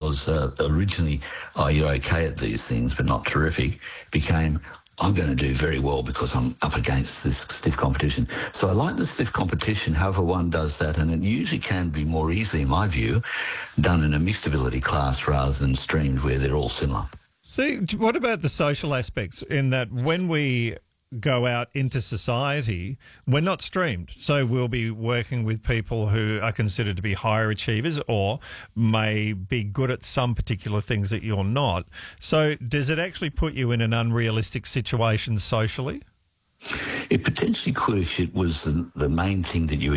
was originally, oh, you're okay at these things, but not terrific, became, I'm going to do very well because I'm up against this stiff competition. So I like the stiff competition, however one does that, and it usually can be more easily, in my view, done in a mixed ability class rather than streamed where they're all similar. See, what about the social aspects in that when we go out into society, we're not streamed. So we'll be working with people who are considered to be higher achievers or may be good at some particular things that you're not. So does it actually put you in an unrealistic situation socially? It potentially could if it was the main thing that you were